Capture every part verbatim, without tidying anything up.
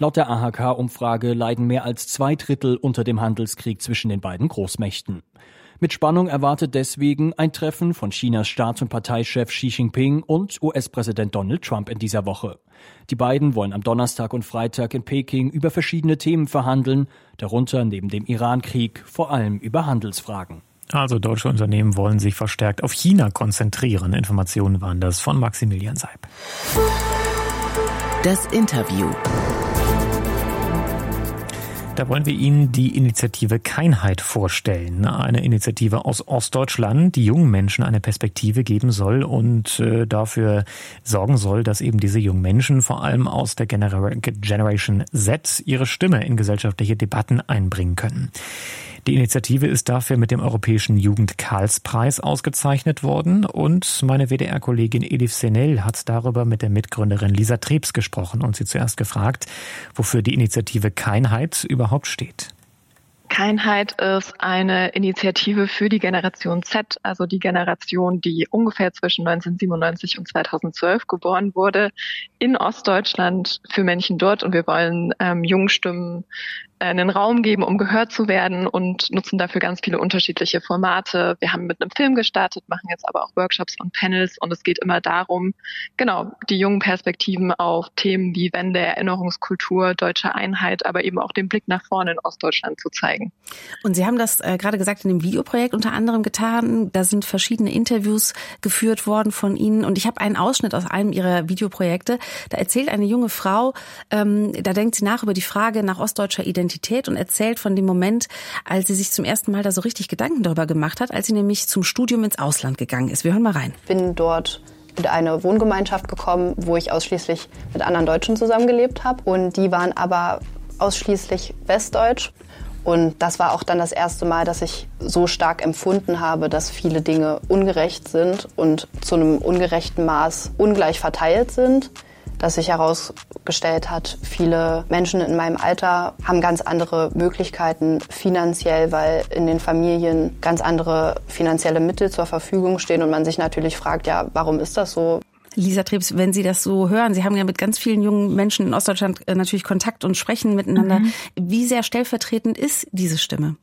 Laut der A H K-Umfrage leiden mehr als zwei Drittel unter dem Handelskrieg zwischen den beiden Großmächten. Mit Spannung erwartet deswegen ein Treffen von Chinas Staats- und Parteichef Xi Jinping und U S-Präsident Donald Trump in dieser Woche. Die beiden wollen am Donnerstag und Freitag in Peking über verschiedene Themen verhandeln, darunter neben dem Irankrieg vor allem über Handelsfragen. Also deutsche Unternehmen wollen sich verstärkt auf China konzentrieren. Informationen waren das von Maximilian Seib. Das Interview. Da wollen wir Ihnen die Initiative Keinheit vorstellen. Eine Initiative aus Ostdeutschland, die jungen Menschen eine Perspektive geben soll und äh, dafür sorgen soll, dass eben diese jungen Menschen, vor allem aus der Genera- Generation Z, ihre Stimme in gesellschaftliche Debatten einbringen können. Die Initiative ist dafür mit dem Europäischen Jugend-Karls-Preis ausgezeichnet worden und meine W D R-Kollegin Elif Senel hat darüber mit der Mitgründerin Lisa Trebs gesprochen und sie zuerst gefragt, wofür die Initiative Keinheit überhaupt steht. Keinheit ist eine Initiative für die Generation Z, also die Generation, die ungefähr zwischen neunzehnhundertsiebenundneunzig und zweitausendzwölf geboren wurde, in Ostdeutschland für Menschen dort. Und wir wollen ähm, jungen Stimmen einen Raum geben, um gehört zu werden und nutzen dafür ganz viele unterschiedliche Formate. Wir haben mit einem Film gestartet, machen jetzt aber auch Workshops und Panels und es geht immer darum, genau, die jungen Perspektiven auf Themen wie Wende, Erinnerungskultur, deutsche Einheit, aber eben auch den Blick nach vorne in Ostdeutschland zu zeigen. Und Sie haben das äh, gerade gesagt in dem Videoprojekt unter anderem getan. Da sind verschiedene Interviews geführt worden von Ihnen und ich habe einen Ausschnitt aus einem Ihrer Videoprojekte. Da erzählt eine junge Frau, ähm, da denkt sie nach über die Frage nach ostdeutscher Identität und erzählt von dem Moment, als sie sich zum ersten Mal da so richtig Gedanken darüber gemacht hat, als sie nämlich zum Studium ins Ausland gegangen ist. Wir hören mal rein. Ich bin dort in eine Wohngemeinschaft gekommen, wo ich ausschließlich mit anderen Deutschen zusammengelebt habe. Und die waren aber ausschließlich westdeutsch. Und das war auch dann das erste Mal, dass ich so stark empfunden habe, dass viele Dinge ungerecht sind und zu einem ungerechten Maß ungleich verteilt sind. Dass sich herausgestellt hat, viele Menschen in meinem Alter haben ganz andere Möglichkeiten finanziell, weil in den Familien ganz andere finanzielle Mittel zur Verfügung stehen und man sich natürlich fragt, ja, warum ist das so? Lisa Trebs, wenn Sie das so hören, Sie haben ja mit ganz vielen jungen Menschen in Ostdeutschland natürlich Kontakt und sprechen miteinander. Mhm. Wie sehr stellvertretend ist diese Stimme?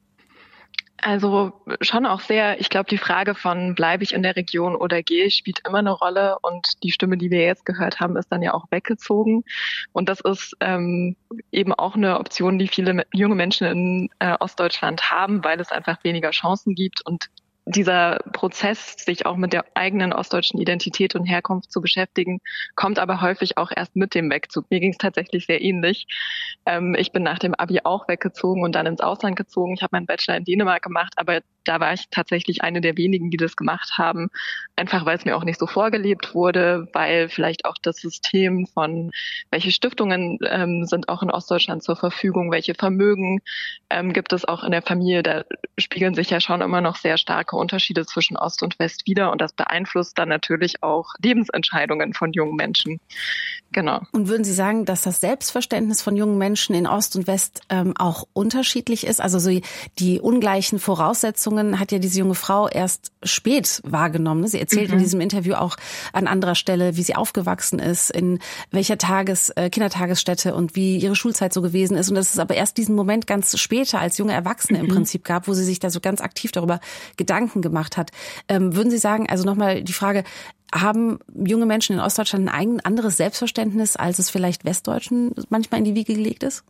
Also schon auch sehr, ich glaube, die Frage von bleibe ich in der Region oder gehe ich, spielt immer eine Rolle und die Stimme, die wir jetzt gehört haben, ist dann ja auch weggezogen und das ist ähm, eben auch eine Option, die viele junge Menschen in äh, Ostdeutschland haben, weil es einfach weniger Chancen gibt und dieser Prozess, sich auch mit der eigenen ostdeutschen Identität und Herkunft zu beschäftigen, kommt aber häufig auch erst mit dem Wegzug. Mir ging es tatsächlich sehr ähnlich. Ähm, ich bin nach dem Abi auch weggezogen und dann ins Ausland gezogen. Ich habe meinen Bachelor in Dänemark gemacht, aber da war ich tatsächlich eine der wenigen, die das gemacht haben. Einfach weil es mir auch nicht so vorgelebt wurde, weil vielleicht auch das System von welche Stiftungen ähm, sind auch in Ostdeutschland zur Verfügung, welche Vermögen ähm, gibt es auch in der Familie. Da spiegeln sich ja schon immer noch sehr starke Unterschiede zwischen Ost und West wider und das beeinflusst dann natürlich auch Lebensentscheidungen von jungen Menschen. Genau. Und würden Sie sagen, dass das Selbstverständnis von jungen Menschen in Ost und West ähm, auch unterschiedlich ist? Also so die ungleichen Voraussetzungen hat ja diese junge Frau erst spät wahrgenommen. Sie erzählt mhm. in diesem Interview auch an anderer Stelle, wie sie aufgewachsen ist, in welcher Tages-, äh, Kindertagesstätte und wie ihre Schulzeit so gewesen ist. Und dass es aber erst diesen Moment ganz später als junge Erwachsene mhm. im Prinzip gab, wo sie sich da so ganz aktiv darüber Gedanken gemacht hat. Ähm, würden Sie sagen, also nochmal die Frage, haben junge Menschen in Ostdeutschland ein eigen, anderes Selbstverständnis, als es vielleicht Westdeutschen manchmal in die Wiege gelegt ist?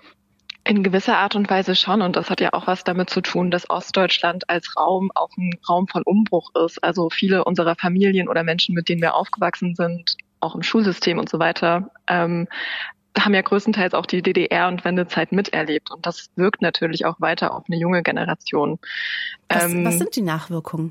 In gewisser Art und Weise schon. Und das hat ja auch was damit zu tun, dass Ostdeutschland als Raum auch ein Raum von Umbruch ist. Also viele unserer Familien oder Menschen, mit denen wir aufgewachsen sind, auch im Schulsystem und so weiter, ähm, haben ja größtenteils auch die D D R- und Wendezeit miterlebt. Und das wirkt natürlich auch weiter auf eine junge Generation. Was, ähm, was sind die Nachwirkungen?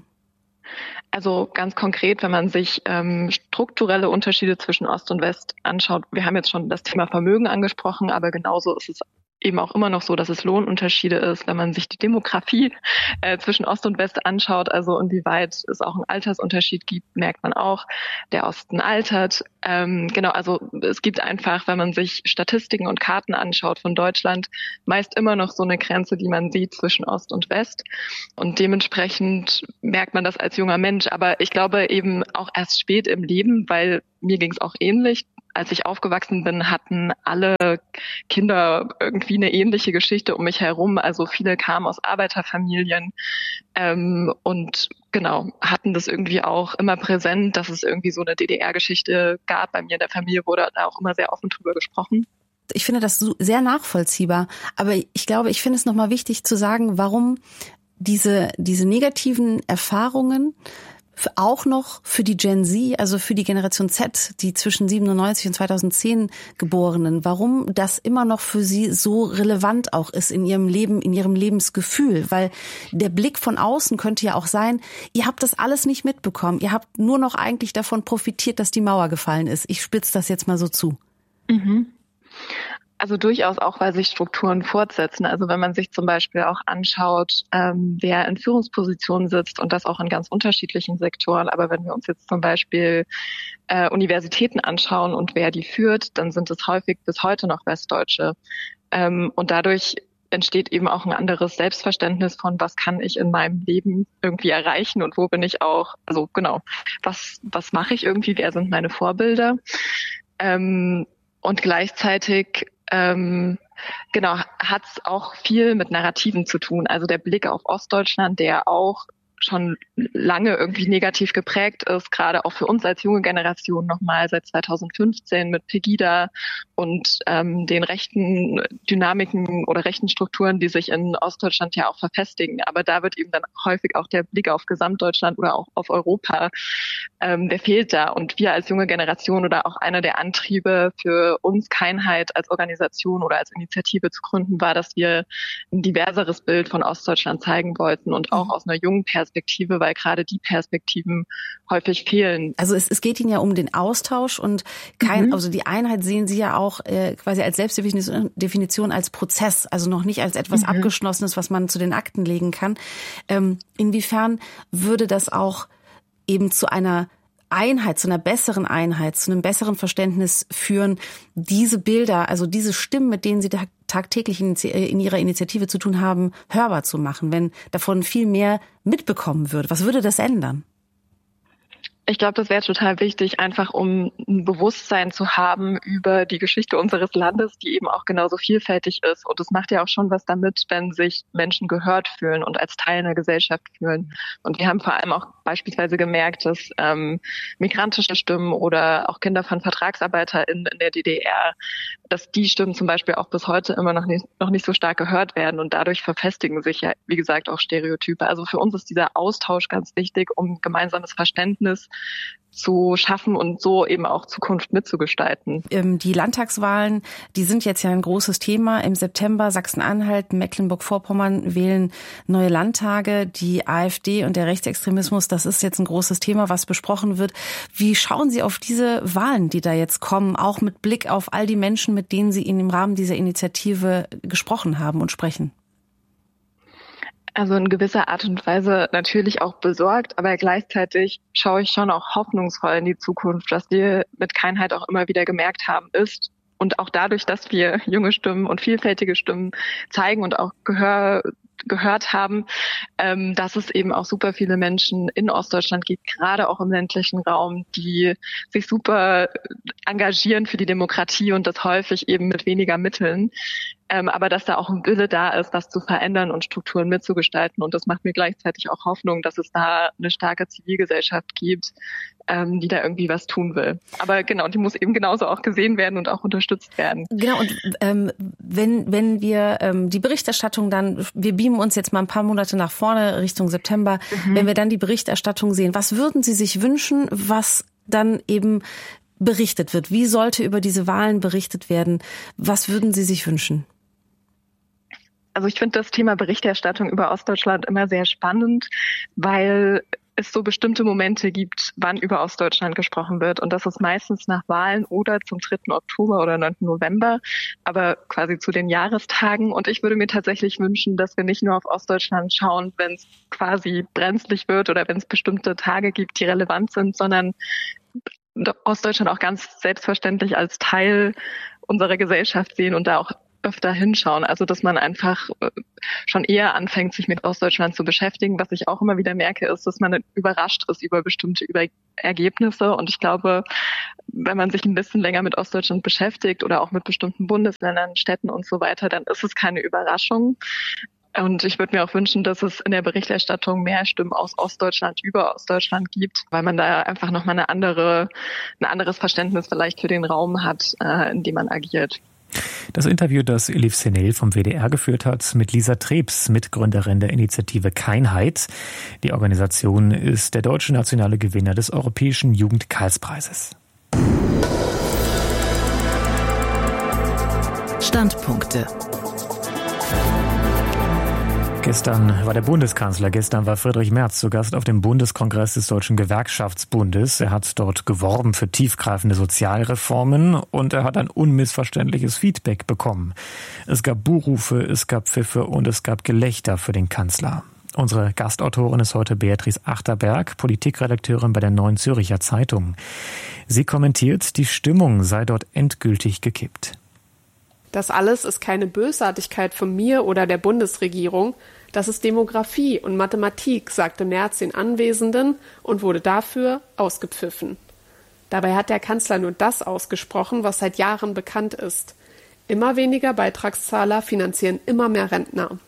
Also ganz konkret, wenn man sich ähm, strukturelle Unterschiede zwischen Ost und West anschaut, wir haben jetzt schon das Thema Vermögen angesprochen, aber genauso ist es eben auch immer noch so, dass es Lohnunterschiede ist, wenn man sich die Demografie äh, zwischen Ost und West anschaut, also inwieweit es auch einen Altersunterschied gibt, merkt man auch, der Osten altert. Ähm, genau, also es gibt einfach, wenn man sich Statistiken und Karten anschaut von Deutschland, meist immer noch so eine Grenze, die man sieht zwischen Ost und West. Und dementsprechend merkt man das als junger Mensch. Aber ich glaube eben auch erst spät im Leben, weil mir ging es auch ähnlich. als ich aufgewachsen bin, hatten alle Kinder irgendwie eine ähnliche Geschichte um mich herum. Also viele kamen aus Arbeiterfamilien ähm, und genau, hatten das irgendwie auch immer präsent, dass es irgendwie so eine D D R-Geschichte gab. Bei mir in der Familie wurde da auch immer sehr offen drüber gesprochen. Ich finde das sehr nachvollziehbar, aber ich glaube, ich finde es nochmal wichtig zu sagen, warum diese, diese negativen Erfahrungen auch noch für die Gen Z, also für die Generation Z, die zwischen siebenundneunzig und zweitausendzehn Geborenen, warum das immer noch für sie so relevant auch ist in ihrem Leben, in ihrem Lebensgefühl. Weil der Blick von außen könnte ja auch sein, ihr habt das alles nicht mitbekommen. Ihr habt nur noch eigentlich davon profitiert, dass die Mauer gefallen ist. Ich spitze das jetzt mal so zu. Mhm. Also durchaus auch, weil sich Strukturen fortsetzen. Also wenn man sich zum Beispiel auch anschaut, ähm, wer in Führungspositionen sitzt und das auch in ganz unterschiedlichen Sektoren. Aber wenn wir uns jetzt zum Beispiel äh, Universitäten anschauen und wer die führt, dann sind es häufig bis heute noch Westdeutsche. Ähm, und dadurch entsteht eben auch ein anderes Selbstverständnis von, was kann ich in meinem Leben irgendwie erreichen und wo bin ich auch, also genau, was, was mache ich irgendwie, wer sind meine Vorbilder? Ähm, und gleichzeitig Ähm, genau, hat es auch viel mit Narrativen zu tun. Also der Blick auf Ostdeutschland, der auch schon lange irgendwie negativ geprägt ist, gerade auch für uns als junge Generation nochmal seit zweitausendfünfzehn mit Pegida und ähm, den rechten Dynamiken oder rechten Strukturen, die sich in Ostdeutschland ja auch verfestigen. Aber da wird eben dann häufig auch der Blick auf Gesamtdeutschland oder auch auf Europa, ähm, der fehlt da. Und wir als junge Generation oder auch einer der Antriebe für uns, Keinheit als Organisation oder als Initiative zu gründen, war, dass wir ein diverseres Bild von Ostdeutschland zeigen wollten und auch aus einer jungen Perspektive, Perspektive, weil gerade die Perspektiven häufig fehlen. Also es, es geht Ihnen ja um den Austausch und kein, mhm. also die Einheit sehen Sie ja auch äh, quasi als Selbstdefinition, als Prozess, also noch nicht als etwas mhm. Abgeschlossenes, was man zu den Akten legen kann. Ähm, inwiefern würde das auch eben zu einer Einheit, zu einer besseren Einheit, zu einem besseren Verständnis führen, diese Bilder, also diese Stimmen, mit denen Sie tagtäglich in Ihrer Initiative zu tun haben, hörbar zu machen, wenn davon viel mehr mitbekommen würde? Was würde das ändern? Ich glaube, das wäre total wichtig, einfach um ein Bewusstsein zu haben über die Geschichte unseres Landes, die eben auch genauso vielfältig ist. Und es macht ja auch schon was damit, wenn sich Menschen gehört fühlen und als Teil einer Gesellschaft fühlen. Und wir haben vor allem auch beispielsweise gemerkt, dass ähm, migrantische Stimmen oder auch Kinder von VertragsarbeiterInnen in der D D R, dass die Stimmen zum Beispiel auch bis heute immer noch nicht, noch nicht so stark gehört werden. Und dadurch verfestigen sich ja, wie gesagt, auch Stereotype. Also für uns ist dieser Austausch ganz wichtig, um gemeinsames Verständnis zu schaffen und so eben auch Zukunft mitzugestalten. Die Landtagswahlen, die sind jetzt ja ein großes Thema. Im September Sachsen-Anhalt, Mecklenburg-Vorpommern wählen neue Landtage. Die AfD und der Rechtsextremismus, das ist jetzt ein großes Thema, was besprochen wird. Wie schauen Sie auf diese Wahlen, die da jetzt kommen, auch mit Blick auf all die Menschen, mit denen Sie im Rahmen dieser Initiative gesprochen haben und sprechen? Also in gewisser Art und Weise natürlich auch besorgt, aber gleichzeitig schaue ich schon auch hoffnungsvoll in die Zukunft. Was wir mit Keinheit auch immer wieder gemerkt haben, ist, und auch dadurch, dass wir junge Stimmen und vielfältige Stimmen zeigen und auch Gehör gehört haben, ähm, dass es eben auch super viele Menschen in Ostdeutschland gibt, gerade auch im ländlichen Raum, die sich super engagieren für die Demokratie und das häufig eben mit weniger Mitteln. Ähm, aber dass da auch ein Wille da ist, das zu verändern und Strukturen mitzugestalten. Und das macht mir gleichzeitig auch Hoffnung, dass es da eine starke Zivilgesellschaft gibt, ähm, die da irgendwie was tun will. Aber genau, die muss eben genauso auch gesehen werden und auch unterstützt werden. Genau, und ähm, wenn wenn wir ähm, die Berichterstattung dann, wir beamen uns jetzt mal ein paar Monate nach vorne Richtung September, mhm. wenn wir dann die Berichterstattung sehen, was würden Sie sich wünschen, was dann eben berichtet wird? Wie sollte über diese Wahlen berichtet werden? Was würden Sie sich wünschen? Also ich finde das Thema Berichterstattung über Ostdeutschland immer sehr spannend, weil es so bestimmte Momente gibt, wann über Ostdeutschland gesprochen wird. Und das ist meistens nach Wahlen oder zum dritten Oktober oder neunten November, aber quasi zu den Jahrestagen. Und ich würde mir tatsächlich wünschen, dass wir nicht nur auf Ostdeutschland schauen, wenn es quasi brenzlig wird oder wenn es bestimmte Tage gibt, die relevant sind, sondern Ostdeutschland auch ganz selbstverständlich als Teil unserer Gesellschaft sehen und da auch öfter hinschauen. Also dass man einfach schon eher anfängt, sich mit Ostdeutschland zu beschäftigen. Was ich auch immer wieder merke, ist, dass man überrascht ist über bestimmte über Ergebnisse. Und ich glaube, wenn man sich ein bisschen länger mit Ostdeutschland beschäftigt oder auch mit bestimmten Bundesländern, Städten und so weiter, dann ist es keine Überraschung. Und ich würde mir auch wünschen, dass es in der Berichterstattung mehr Stimmen aus Ostdeutschland über Ostdeutschland gibt, weil man da einfach nochmal eine andere, ein anderes Verständnis vielleicht für den Raum hat, in dem man agiert. Das Interview, das Elif Senel vom W D R geführt hat, mit Lisa Trebs, Mitgründerin der Initiative Keinheit. Die Organisation ist der deutsche nationale Gewinner des Europäischen Jugend-Karlspreises. Standpunkte. Gestern war der Bundeskanzler, gestern war Friedrich Merz zu Gast auf dem Bundeskongress des Deutschen Gewerkschaftsbundes. Er hat dort geworben für tiefgreifende Sozialreformen und er hat ein unmissverständliches Feedback bekommen. Es gab Buhrufe, es gab Pfiffe und es gab Gelächter für den Kanzler. Unsere Gastautorin ist heute Beatrice Achterberg, Politikredakteurin bei der Neuen Zürcher Zeitung. Sie kommentiert, die Stimmung sei dort endgültig gekippt. Das alles ist keine Bösartigkeit von mir oder der Bundesregierung. Das ist Demografie und Mathematik, sagte Merz den Anwesenden und wurde dafür ausgepfiffen. Dabei hat der Kanzler nur das ausgesprochen, was seit Jahren bekannt ist. Immer weniger Beitragszahler finanzieren immer mehr Rentner.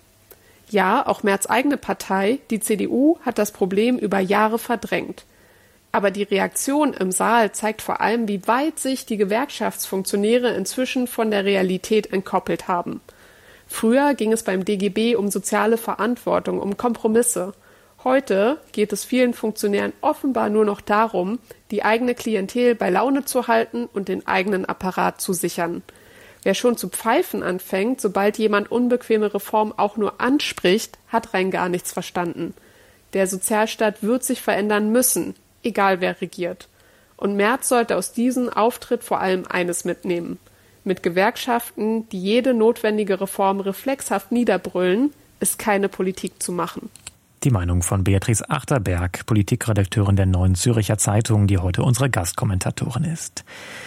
Ja, auch Merz' eigene Partei, die C D U, hat das Problem über Jahre verdrängt. Aber die Reaktion im Saal zeigt vor allem, wie weit sich die Gewerkschaftsfunktionäre inzwischen von der Realität entkoppelt haben. Früher ging es beim D G B um soziale Verantwortung, um Kompromisse. Heute geht es vielen Funktionären offenbar nur noch darum, die eigene Klientel bei Laune zu halten und den eigenen Apparat zu sichern. Wer schon zu pfeifen anfängt, sobald jemand unbequeme Reform auch nur anspricht, hat rein gar nichts verstanden. Der Sozialstaat wird sich verändern müssen, egal wer regiert. Und Merz sollte aus diesem Auftritt vor allem eines mitnehmen. Mit Gewerkschaften, die jede notwendige Reform reflexhaft niederbrüllen, ist keine Politik zu machen. Die Meinung von Beatrice Achterberg, Politikredakteurin der Neuen Zürcher Zeitung, die heute unsere Gastkommentatorin ist.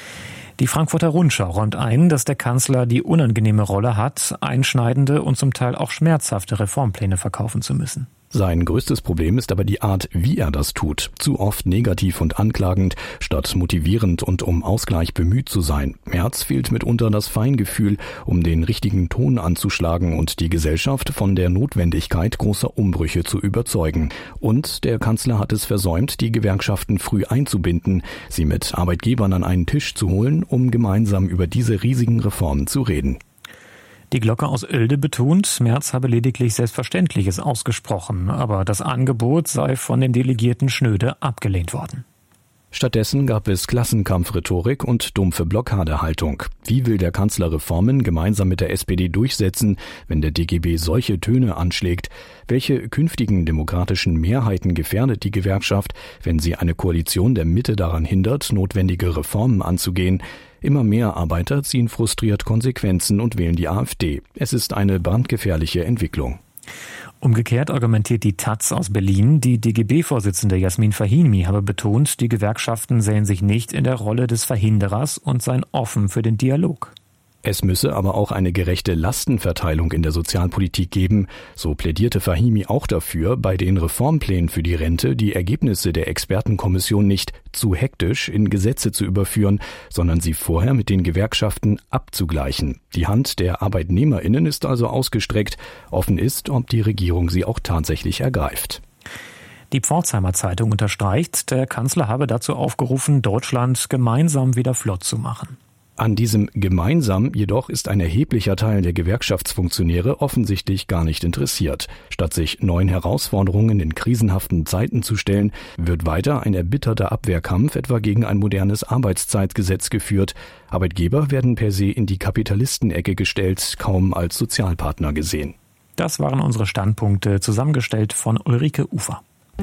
Die Frankfurter Rundschau räumt ein, dass der Kanzler die unangenehme Rolle hat, einschneidende und zum Teil auch schmerzhafte Reformpläne verkaufen zu müssen. Sein größtes Problem ist aber die Art, wie er das tut. Zu oft negativ und anklagend, statt motivierend und um Ausgleich bemüht zu sein. Merz fehlt mitunter das Feingefühl, um den richtigen Ton anzuschlagen und die Gesellschaft von der Notwendigkeit großer Umbrüche zu überzeugen. Und der Kanzler hat es versäumt, die Gewerkschaften früh einzubinden, sie mit Arbeitgebern an einen Tisch zu holen, um gemeinsam über diese riesigen Reformen zu reden. Die Glocke aus Oelde betont, Merz habe lediglich Selbstverständliches ausgesprochen, aber das Angebot sei von den Delegierten schnöde abgelehnt worden. Stattdessen gab es Klassenkampfrhetorik und dumpfe Blockadehaltung. Wie will der Kanzler Reformen gemeinsam mit der S P D durchsetzen, wenn der D G B solche Töne anschlägt? Welche künftigen demokratischen Mehrheiten gefährdet die Gewerkschaft, wenn sie eine Koalition der Mitte daran hindert, notwendige Reformen anzugehen? Immer mehr Arbeiter ziehen frustriert Konsequenzen und wählen die AfD. Es ist eine brandgefährliche Entwicklung. Umgekehrt argumentiert die Taz aus Berlin, die D G B-Vorsitzende Jasmin Fahimi habe betont, die Gewerkschaften sähen sich nicht in der Rolle des Verhinderers und seien offen für den Dialog. Es müsse aber auch eine gerechte Lastenverteilung in der Sozialpolitik geben. So plädierte Fahimi auch dafür, bei den Reformplänen für die Rente die Ergebnisse der Expertenkommission nicht zu hektisch in Gesetze zu überführen, sondern sie vorher mit den Gewerkschaften abzugleichen. Die Hand der ArbeitnehmerInnen ist also ausgestreckt. Offen ist, ob die Regierung sie auch tatsächlich ergreift. Die Pforzheimer Zeitung unterstreicht, der Kanzler habe dazu aufgerufen, Deutschland gemeinsam wieder flott zu machen. An diesem gemeinsam jedoch ist ein erheblicher Teil der Gewerkschaftsfunktionäre offensichtlich gar nicht interessiert. Statt sich neuen Herausforderungen in krisenhaften Zeiten zu stellen, wird weiter ein erbitterter Abwehrkampf etwa gegen ein modernes Arbeitszeitgesetz geführt. Arbeitgeber werden per se in die Kapitalistenecke gestellt, kaum als Sozialpartner gesehen. Das waren unsere Standpunkte, zusammengestellt von Ulrike Ufer.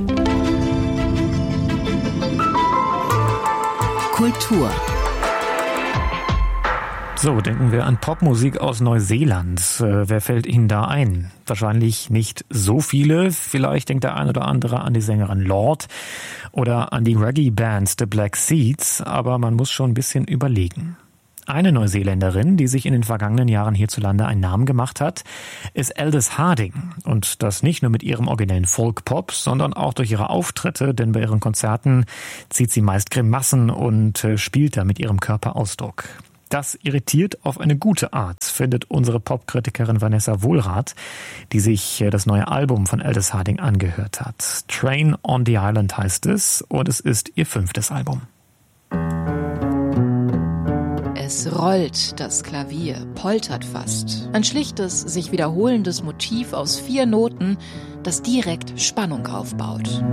Kultur. So, denken wir an Popmusik aus Neuseeland. Äh, wer fällt Ihnen da ein? Wahrscheinlich nicht so viele. Vielleicht denkt der ein oder andere an die Sängerin Lorde oder an die Reggae-Band The Black Seeds, aber man muss schon ein bisschen überlegen. Eine Neuseeländerin, die sich in den vergangenen Jahren hierzulande einen Namen gemacht hat, ist Aldous Harding. Und das nicht nur mit ihrem originellen Folk-Pop, sondern auch durch ihre Auftritte, denn bei ihren Konzerten zieht sie meist Grimassen und spielt da mit ihrem Körperausdruck. Das irritiert auf eine gute Art, findet unsere Popkritikerin Vanessa Wohlrath, die sich das neue Album von Aldous Harding angehört hat. Train on the Island heißt es und es ist ihr fünftes Album. Es rollt das Klavier, poltert fast. Ein schlichtes, sich wiederholendes Motiv aus vier Noten, das direkt Spannung aufbaut.